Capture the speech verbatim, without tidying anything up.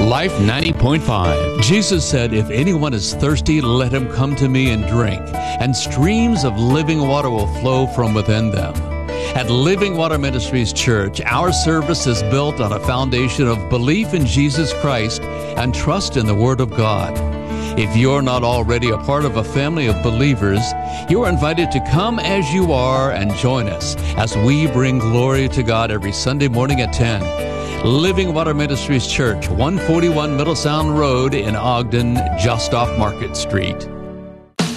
Life ninety point five. Jesus said, "If anyone is thirsty, let him come to me and drink, and streams of living water will flow from within them." At Living Water Ministries Church, our service is built on a foundation of belief in Jesus Christ and trust in the Word of God. If you're not already a part of a family of believers, you are invited to come as you are and join us as we bring glory to God every Sunday morning at ten. Living Water Ministries Church, one forty-one Middle Sound Road in Ogden, just off Market Street.